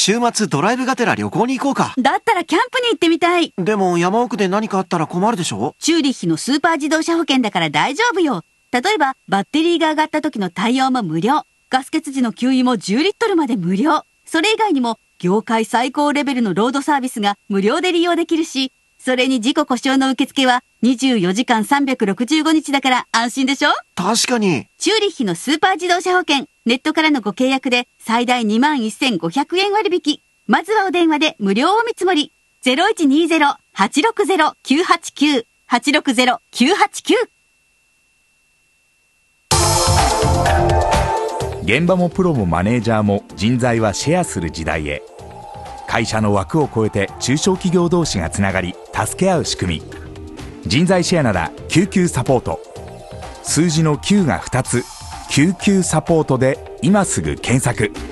週末ドライブがてら旅行に行こうか。 だったらキャンプに行ってみたい。 でも山奥で何かあったら困るでしょ。 チューリッヒのスーパー自動車保険だから大丈夫よ。例えば、バッテリーが上がった時の対応も無料。ガス欠時の給油も10リットルまで無料。それ以外にも、業界最高レベルのロードサービスが無料で利用できるし、それに事故故障の受付は24時間365日だから安心でしょ。 確かに。 チューリッヒのスーパー自動車保険。ネットからのご契約で最大21,500円割引。まずはお電話で無料お見積もり。0120-860-989。860-989。 現場もプロもマネージャーも人材はシェアする時代へ。会社の枠を超えて中小企業同士がつながり助け合う仕組み。人材シェアなら救急サポート。数字の9が2つ、救急サポートで今すぐ検索。